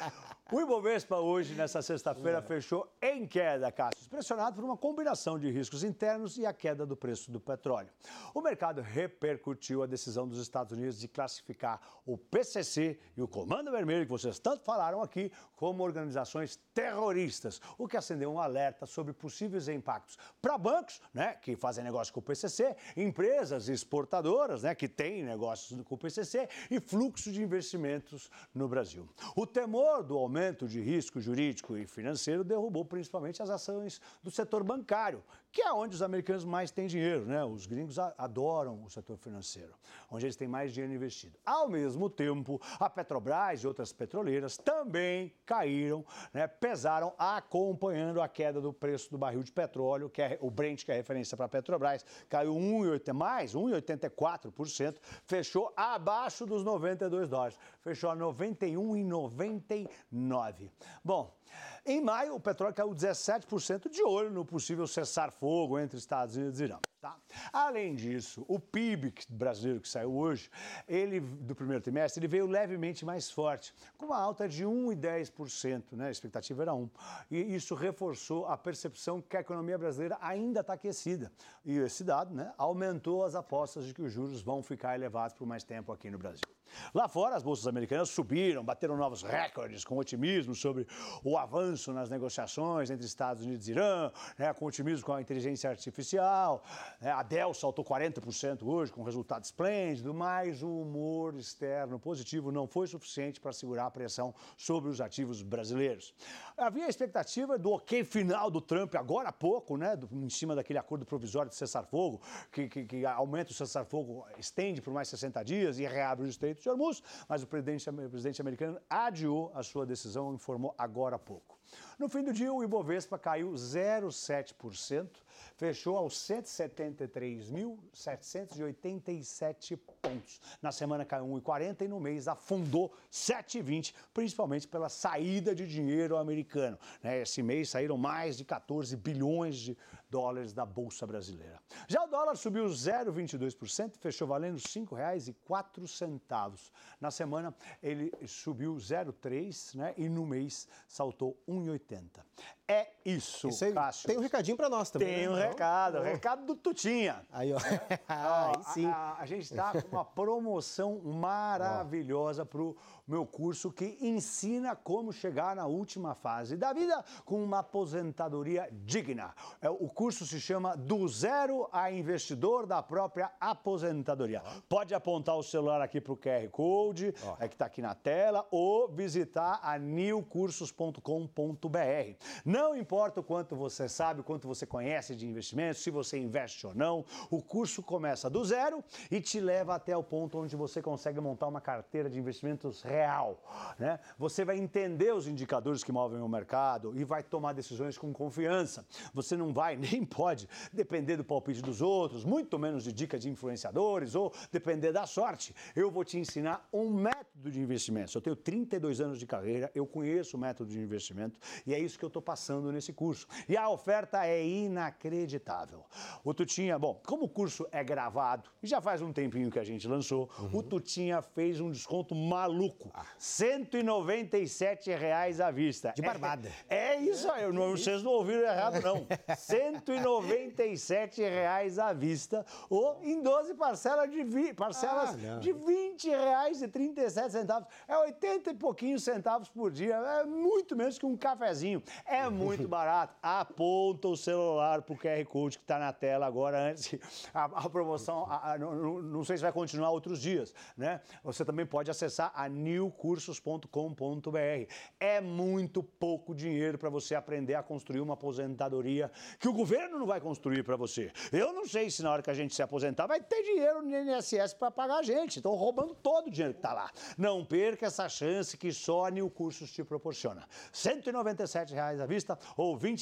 O Ibovespa hoje, nessa sexta-feira, fechou em queda, Cássio, pressionado por uma combinação de riscos internos e a queda do preço do petróleo. O mercado repercutiu a decisão dos Estados Unidos de classificar o P C C e o Comando Vermelho, que vocês tanto falaram aqui, como organizações terroristas, o que acendeu um alerta sobre possíveis impactos para bancos, né, que fazem negócio com o P C C, empresas exportadoras, né, que têm negócios com o P C C e fluxo de investimentos no Brasil. O temor do aumento aumento de risco jurídico e financeiro derrubou principalmente as ações do setor bancário, que é onde os americanos mais têm dinheiro, né? Os gringos adoram o setor financeiro, onde eles têm mais dinheiro investido. Ao mesmo tempo, a Petrobras e outras petroleiras também caíram, né? Pesaram acompanhando a queda do preço do barril de petróleo, que é o Brent, que é a referência para a Petrobras, caiu um vírgula oitenta por cento, mais um vírgula oitenta e quatro por cento, fechou abaixo dos noventa e dois dólares, fechou a noventa e um vírgula noventa e nove. Bom, em maio, o petróleo caiu dezessete por cento, de olho no possível cessar-fogo entre Estados Unidos e Irã. Tá? Além disso, o P I B brasileiro que saiu hoje, ele, do primeiro trimestre, ele veio levemente mais forte, com uma alta de um vírgula dez por cento, né? A expectativa era um. E isso reforçou a percepção que a economia brasileira ainda está aquecida. E esse dado, né, aumentou as apostas de que os juros vão ficar elevados por mais tempo aqui no Brasil. Lá fora, as bolsas americanas subiram, bateram novos recordes com otimismo sobre o avanço nas negociações entre Estados Unidos e Irã, né, com otimismo com a inteligência artificial. É, a Dell saltou quarenta por cento hoje, com resultado esplêndido, mas o humor externo positivo não foi suficiente para segurar a pressão sobre os ativos brasileiros. Havia a expectativa do ok final do Trump agora há pouco, né, do, em cima daquele acordo provisório de cessar-fogo, que, que, que aumenta o cessar-fogo, estende por mais sessenta dias e reabre o Estreito de Hormuz, mas o presidente, o presidente americano adiou a sua decisão e informou agora há pouco. No fim do dia, o Ibovespa caiu zero vírgula sete por cento, fechou aos cento e setenta e três mil, setecentos e oitenta e sete pontos. Na semana caiu um vírgula quarenta e no mês afundou sete vírgula vinte, principalmente pela saída de dinheiro americano. Esse mês saíram mais de quatorze bilhões de dólares da Bolsa Brasileira. Já o dólar subiu zero vírgula vinte e dois por cento, fechou valendo cinco reais e quatro centavos. Na semana, ele subiu zero vírgula três por cento, né, e no mês saltou um vírgula oitenta. É isso, isso aí, Cássio. Tem um recadinho para nós também. Tem um né? recado, o recado do Tutinha. Aí, ó. Aí sim. A, a, a gente está com uma promoção maravilhosa para o meu curso que ensina como chegar na última fase da vida com uma aposentadoria digna. O curso se chama Do Zero a Investidor da Própria Aposentadoria. Pode apontar o celular aqui para o Q R Code, é que está aqui na tela, ou visitar a new cursos ponto com ponto b r. Não importa o quanto você sabe, o quanto você conhece de investimentos, se você investe ou não, o curso começa do zero e te leva até o ponto onde você consegue montar uma carteira de investimentos real, né? Você vai entender os indicadores que movem o mercado e vai tomar decisões com confiança. Você não vai nem pode depender do palpite dos outros, muito menos de dica de influenciadores ou depender da sorte. Eu vou te ensinar um método de investimentos. Eu tenho trinta e dois anos de carreira, eu conheço o método de investimento e é isso que eu estou passando nesse curso. E a oferta é inacreditável. O Tutinha, bom, como o curso é gravado, e já faz um tempinho que a gente lançou, uhum. o Tutinha fez um desconto maluco. Ah. cento e noventa e sete reais à vista. De barbada. É, é isso aí, não, vocês não ouviram errado, não. cento e noventa e sete reais à vista ou em doze parcelas de, vi, parcelas ah, de vinte reais e trinta e sete centavos. É oitenta e pouquinhos centavos por dia. É muito menos que um cafezinho. É muito barato. Aponta o celular pro Q R Code que está na tela agora, antes. A, a promoção, a, a, não, não sei se vai continuar outros dias, né? Você também pode acessar a new cursos ponto com ponto b r. É muito pouco dinheiro para você aprender a construir uma aposentadoria que o governo não vai construir para você. Eu não sei se na hora que a gente se aposentar vai ter dinheiro no I N S S para pagar a gente. Estão roubando todo o dinheiro que está lá. Não perca essa chance que só a New Cursos te proporciona. cento e noventa e sete reais à vista ou vinte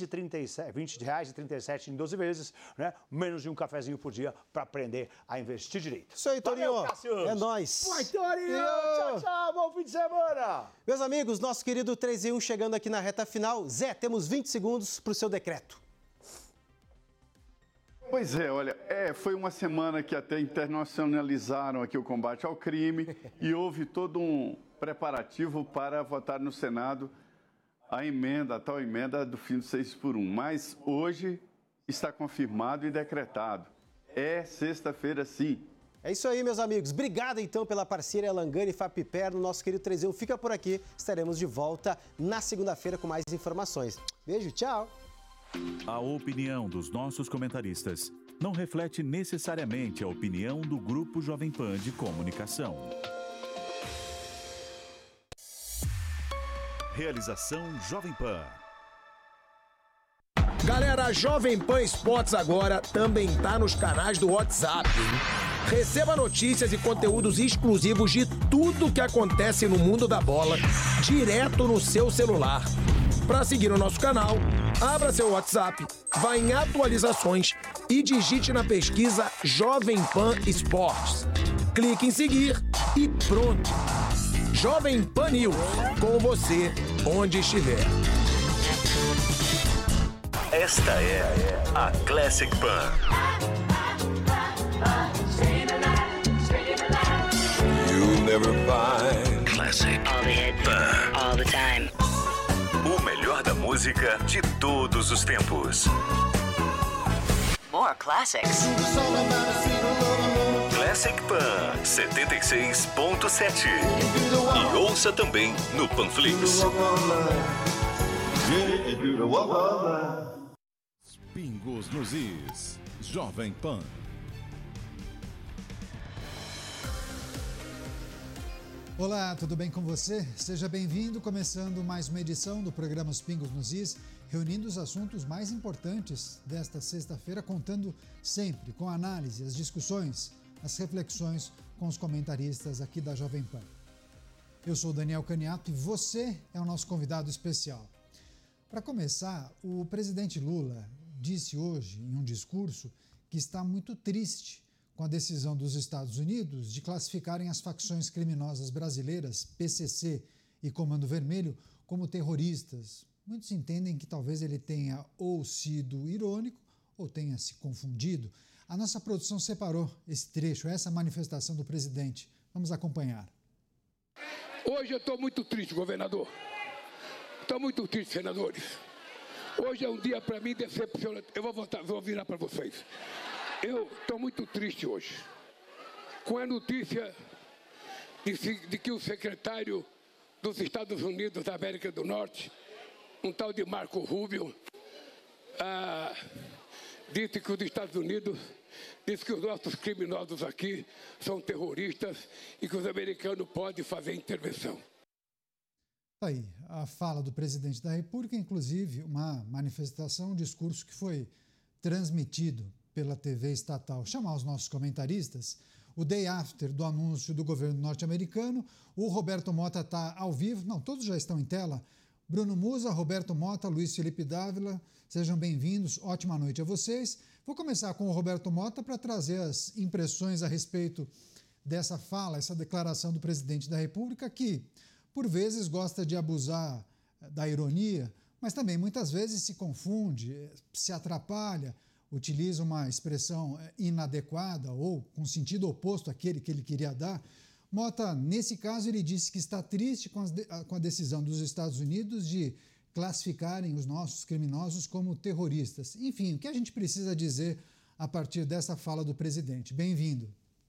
reais e trinta e sete em doze vezes, né? Menos de um cafezinho por dia para aprender a investir direito. Isso aí, Torinho. É nóis. Vai, Torinho. Tchau, tchau. Bom fim de semana. Meus amigos, nosso querido três em um chegando aqui na reta final. Zé, temos vinte segundos para o seu decreto. Pois é, olha, é, foi uma semana que até internacionalizaram aqui o combate ao crime e houve todo um preparativo para votar no Senado a emenda, a tal emenda do fim do seis por um. Mas hoje está confirmado e decretado. É sexta-feira, sim. É isso aí, meus amigos. Obrigado, então, pela parceira Elangani e Fapiper no nosso querido três em um. Fica por aqui. Estaremos de volta na segunda-feira com mais informações. Beijo, tchau. A opinião dos nossos comentaristas não reflete necessariamente a opinião do Grupo Jovem Pan de Comunicação. Realização Jovem Pan. Galera, a Jovem Pan Esportes agora também tá nos canais do WhatsApp. Receba notícias e conteúdos exclusivos de tudo que acontece no mundo da bola, direto no seu celular. Para seguir o nosso canal, abra seu WhatsApp, vá em atualizações e digite na pesquisa Jovem Pan Esportes. Clique em seguir e pronto. Jovem Pan News, com você, onde estiver. Esta é a Classic Pan. You'll never find Classic All the hits, Pan. all the time. O melhor da música de todos os tempos. More classics. Classic Pan setenta e seis ponto sete. E ouça também no Panflix. Pingos nos Is. Jovem Pan. Olá, tudo bem com você? Seja bem-vindo, começando mais uma edição do programa Os Pingos nos Is, reunindo os assuntos mais importantes desta sexta-feira, contando sempre com a análise, as discussões, as reflexões com os comentaristas aqui da Jovem Pan. Eu sou Daniel Caniato e você é o nosso convidado especial. Para começar, o presidente Lula disse hoje, em um discurso, que está muito triste com a decisão dos Estados Unidos de classificarem as facções criminosas brasileiras, P C C e Comando Vermelho, como terroristas. Muitos entendem que talvez ele tenha ou sido irônico ou tenha se confundido. A nossa produção separou esse trecho, essa manifestação do presidente. Vamos acompanhar. Hoje eu estou muito triste, governador. Estou muito triste, senadores. Hoje é um dia para mim decepcionante. Eu vou, voltar, vou virar para vocês. Eu estou muito triste hoje com a notícia de, de que o secretário dos Estados Unidos da América do Norte, um tal de Marco Rubio, ah, disse que os Estados Unidos, disse que os nossos criminosos aqui são terroristas e que os americanos podem fazer intervenção. Aí, a fala do presidente da República, inclusive uma manifestação, um discurso que foi transmitido pela T V estatal. Chamar os nossos comentaristas, o day after do anúncio do governo norte-americano, o Roberto Mota está ao vivo, não, todos já estão em tela, Bruno Musa, Roberto Mota, Luiz Felipe Dávila, sejam bem-vindos, ótima noite a vocês. Vou começar com o Roberto Mota para trazer as impressões a respeito dessa fala, essa declaração do presidente da República, que por vezes gosta de abusar da ironia, mas também muitas vezes se confunde, se atrapalha, utiliza uma expressão inadequada ou com sentido oposto àquele que ele queria dar. Mota, nesse caso, ele disse que está triste com, as de, com a decisão dos Estados Unidos de classificarem os nossos criminosos como terroristas. Enfim, o que a gente precisa dizer a partir dessa fala do presidente? Bem-vindo.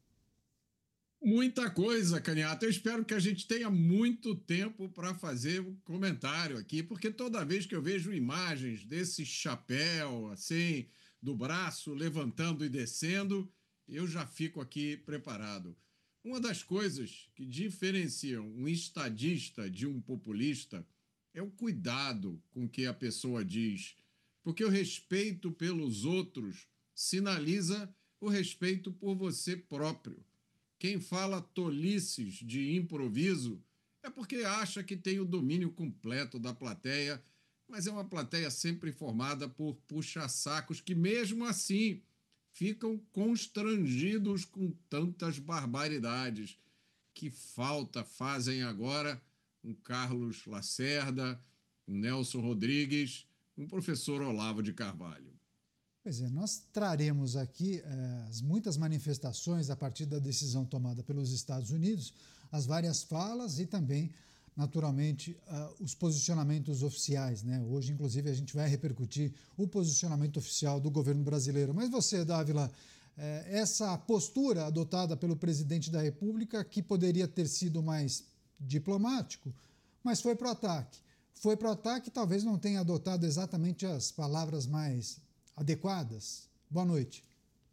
Muita coisa, Caniato. Eu espero que a gente tenha muito tempo para fazer um comentário aqui, porque toda vez que eu vejo imagens desse chapéu, assim, do braço levantando e descendo, eu já fico aqui preparado. Uma das coisas que diferenciam um estadista de um populista é o cuidado com que a pessoa diz, porque o respeito pelos outros sinaliza o respeito por você próprio. Quem fala tolices de improviso é porque acha que tem o domínio completo da plateia, mas é uma plateia sempre formada por puxa-sacos que, mesmo assim, ficam constrangidos com tantas barbaridades. Que falta fazem agora um Carlos Lacerda, um Nelson Rodrigues, um professor Olavo de Carvalho. Pois é, nós traremos aqui eh, as muitas manifestações a partir da decisão tomada pelos Estados Unidos, as várias falas e também naturalmente, uh, os posicionamentos oficiais, né? Hoje, inclusive, a gente vai repercutir o posicionamento oficial do governo brasileiro. Mas você, Dávila, eh, essa postura adotada pelo presidente da República, que poderia ter sido mais diplomático, mas foi para o ataque. Foi para o ataque e talvez não tenha adotado exatamente as palavras mais adequadas. Boa noite.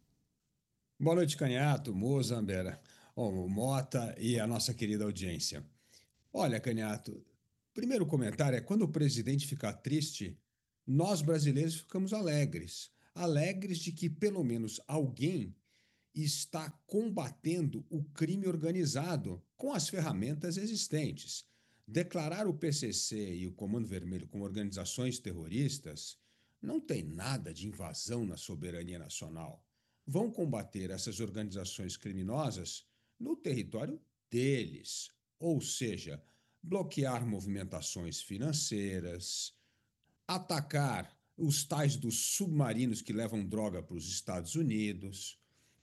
Boa noite, Canhato, Moza, Ambera, oh, Mota e a nossa querida audiência. Olha, Canhato, primeiro comentário é quando o presidente fica triste, nós brasileiros ficamos alegres. Alegres de que pelo menos alguém está combatendo o crime organizado com as ferramentas existentes. Declarar o P C C e o Comando Vermelho como organizações terroristas não tem nada de invasão na soberania nacional. Vão combater essas organizações criminosas no território deles, ou seja, bloquear movimentações financeiras, atacar os tais dos submarinos que levam droga para os Estados Unidos,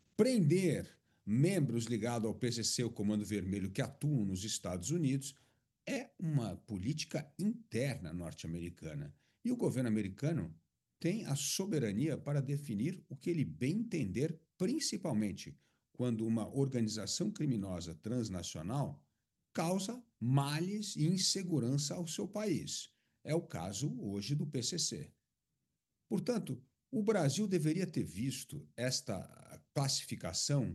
prender membros ligados ao P C C, o Comando Vermelho, que atuam nos Estados Unidos. É uma política interna norte-americana. E o governo americano tem a soberania para definir o que ele bem entender, principalmente quando uma organização criminosa transnacional causa males e insegurança ao seu país. É o caso hoje do P C C. Portanto, o Brasil deveria ter visto esta classificação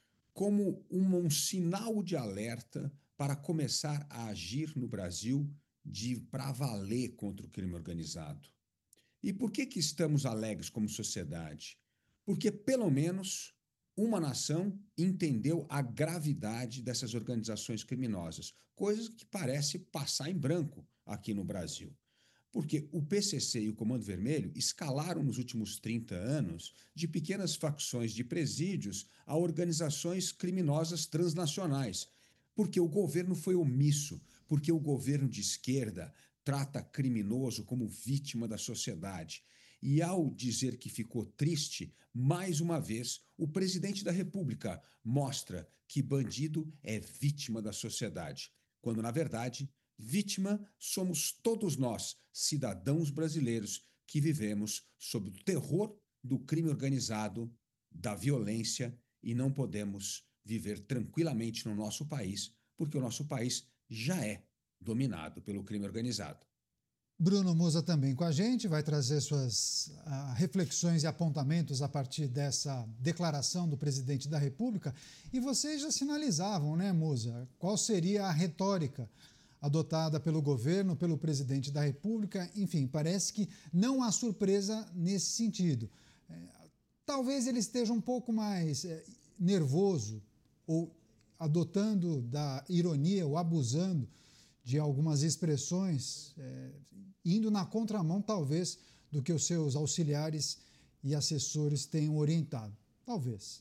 como um, um sinal de alerta para começar a agir no Brasil de para valer contra o crime organizado. E por que que estamos alegres como sociedade? Porque, pelo menos, uma nação entendeu a gravidade dessas organizações criminosas, coisa que parece passar em branco aqui no Brasil. Porque o P C C e o Comando Vermelho escalaram nos últimos trinta anos de pequenas facções de presídios a organizações criminosas transnacionais, porque o governo foi omisso, porque o governo de esquerda trata criminoso como vítima da sociedade. E ao dizer que ficou triste, mais uma vez, o presidente da República mostra que bandido é vítima da sociedade, quando, na verdade, vítima somos todos nós, cidadãos brasileiros, que vivemos sob o terror do crime organizado, da violência, e não podemos viver tranquilamente no nosso país, porque o nosso país já é dominado pelo crime organizado. Bruno Moza também com a gente, vai trazer suas uh, reflexões e apontamentos a partir dessa declaração do presidente da República. E vocês já sinalizavam, né, Moza, qual seria a retórica adotada pelo governo, pelo presidente da República. Enfim, parece que não há surpresa nesse sentido. É, talvez ele esteja um pouco mais é, nervoso ou adotando da ironia ou abusando de algumas expressões, é, indo na contramão, talvez, do que os seus auxiliares e assessores tenham orientado. Talvez.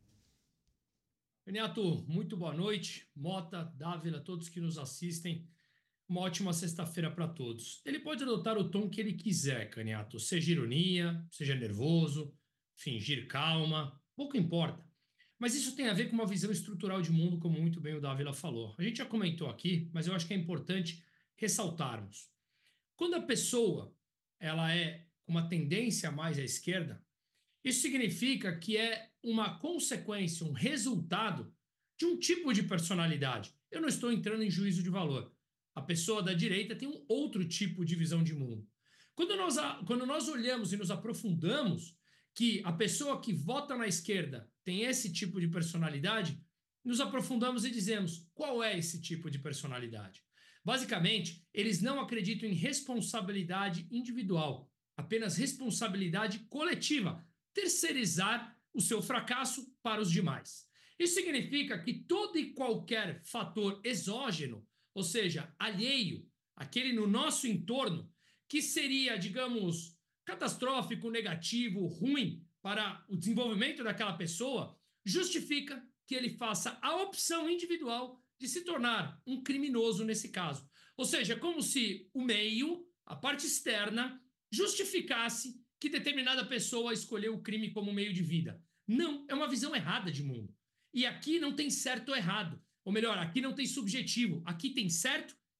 Renato, muito boa noite. Mota, Dávila, todos que nos assistem. Uma ótima sexta-feira para todos. Ele pode adotar o tom que ele quiser, Caniato. Seja ironia, seja nervoso, fingir calma, pouco importa. Mas isso tem a ver com uma visão estrutural de mundo, como muito bem o Dávila falou. A gente já comentou aqui, mas eu acho que é importante ressaltarmos. Quando a pessoa ela é uma tendência mais à esquerda, isso significa que é uma consequência, um resultado de um tipo de personalidade. Eu não estou entrando em juízo de valor. A pessoa da direita tem um outro tipo de visão de mundo. Quando nós, quando nós olhamos e nos aprofundamos que a pessoa que vota na esquerda tem esse tipo de personalidade, nos aprofundamos e dizemos qual é esse tipo de personalidade. Basicamente, eles não acreditam em responsabilidade individual, apenas responsabilidade coletiva, terceirizar o seu fracasso para os demais. Isso significa que todo e qualquer fator exógeno, ou seja, alheio, aquele no nosso entorno, que seria, digamos, catastrófico, negativo, ruim para o desenvolvimento daquela pessoa, justifica que ele faça a opção individual de se tornar um criminoso nesse caso. Ou seja, como se o meio, a parte externa, justificasse que determinada pessoa escolheu o crime como meio de vida. Não, é uma visão errada de mundo. E aqui não tem certo ou errado. Ou melhor, aqui não tem subjetivo. Aqui tem certo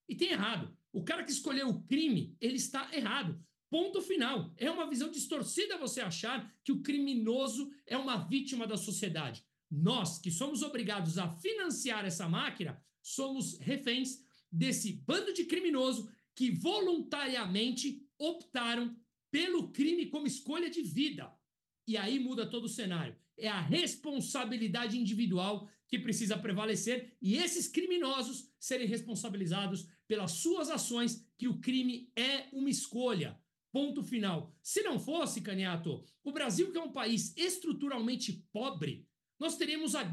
E tem errado. O cara que escolheu o crime, ele está errado. Ponto final. É uma visão distorcida você achar que o criminoso é uma vítima da sociedade. Nós, que somos obrigados a financiar essa máquina, somos reféns desse bando de criminoso que voluntariamente optaram pelo crime como escolha de vida. E aí muda todo o cenário. É a responsabilidade individual que precisa prevalecer e esses criminosos serem responsabilizados pelas suas ações, que o crime é uma escolha. Ponto final. Se não fosse, Caniato, o Brasil, que é um país estruturalmente pobre, nós teríamos a